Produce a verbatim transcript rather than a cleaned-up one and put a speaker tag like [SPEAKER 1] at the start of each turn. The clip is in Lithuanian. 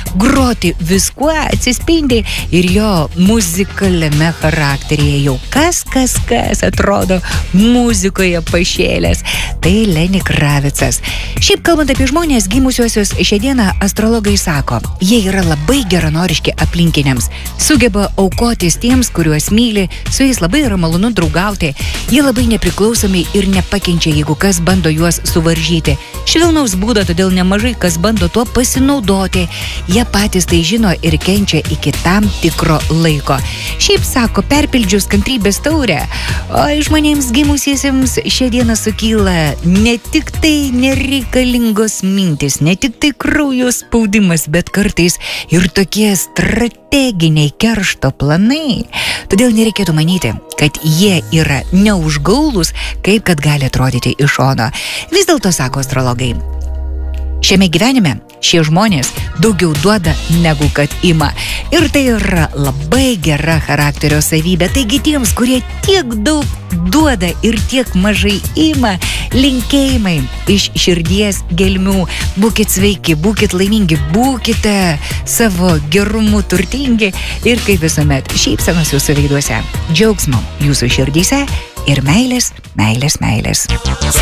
[SPEAKER 1] groti viskuo atsispindi ir jo muzikaliame charakteryje. Jau kas, kas, kas atrodo muzikoje pašėlęs. Tai Lenny Kravicas. Šiaip kalbant apie žmonės gimusiuosius šią dieną, astrologai sako, jie yra labai geranoriški aplinkiniams, sugeba aukotis tiems, kuriuos myli, su jais labai yra malonu draugauti, jie labai nepriklausomi ir nepakenčia, jeigu kas bando juos suvaržyti. Švelnaus būdo, todėl nemažai kas bando tuo pasinaudoti. Jie patys tai žino ir kenčia iki tam tikro laiko. Šiaip sako, perpildžius kantrybės taurę, o žmonėms gimusiesiems šią dieną sukyla ne tik tai nereikalingos mintis, ne tik tai kraujo spaudimas, bet kartais ir tokie strateginiai keršto planai. Todėl nereikėtų manyti, kad jie yra neužgaulūs, kaip kad gali atrodyti iš šono. Vis dėlto, sako astrologai, šiame gyvenime šie žmonės daugiau duoda negu kad ima. Ir tai yra labai gera charakterio savybė. Taigi tiems, kurie tiek daug duoda ir tiek mažai ima, linkėjimai iš širdies gelmių. Būkit sveiki, būkit laimingi, būkite savo gerumu turtingi ir kaip visuomet šypsenos jūsų veiduose, džiaugsmo jūsų širdyse ir meilės, meilės, meilės.